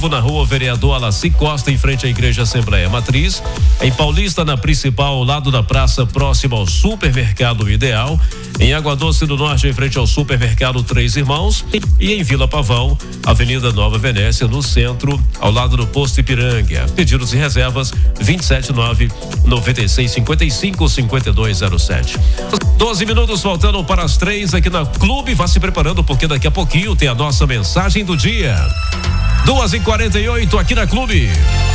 na rua Vereador Alaci Costa, em frente à Igreja Assembleia Matriz. Em Paulista, na principal, ao lado da praça, próximo ao Supermercado Ideal. Em Água Doce do Norte, em frente ao Supermercado Três Irmãos. E em Vila Pavão, Avenida Nova Venécia, no centro, ao lado do Posto Ipiranga. Pedidos e reservas 279-9655-5207. 12 minutos faltando para as 3 aqui na Clube. Vá se preparando, porque daqui a pouquinho tem a nossa mensagem do dia. 2h48 aqui na Clube.